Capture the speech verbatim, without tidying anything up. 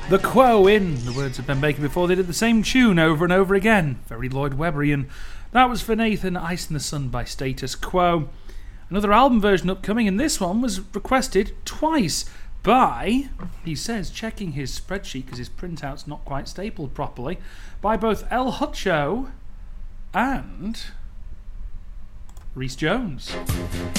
The Quo in the words of Ben Baker before they did the same tune over and over again. Very Lloyd Webberian. That was for Nathan, Ice in the Sun by Status Quo. Another album version upcoming, and this one was requested twice by, he says, checking his spreadsheet because his printout's not quite stapled properly, by both El Hutcho and Rhys Jones.